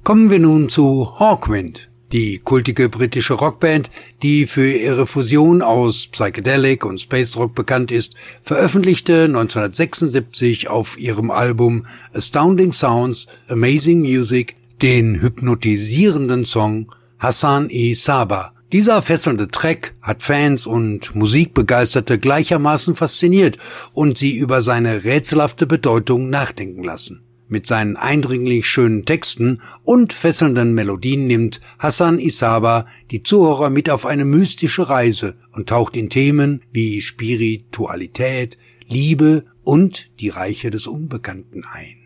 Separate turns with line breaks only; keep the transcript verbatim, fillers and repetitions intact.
Kommen wir nun zu Hawkwind. Die kultige britische Rockband, die für ihre Fusion aus Psychedelic und Space Rock bekannt ist, veröffentlichte neunzehnhundertsechsundsiebzig auf ihrem Album Astounding Sounds, Amazing Music den hypnotisierenden Song Hassan-i-Saba. Dieser fesselnde Track hat Fans und Musikbegeisterte gleichermaßen fasziniert und sie über seine rätselhafte Bedeutung nachdenken lassen. Mit seinen eindringlich schönen Texten und fesselnden Melodien nimmt Hassan-i-Saba die Zuhörer mit auf eine mystische Reise und taucht in Themen wie Spiritualität, Liebe und die Reiche des Unbekannten ein.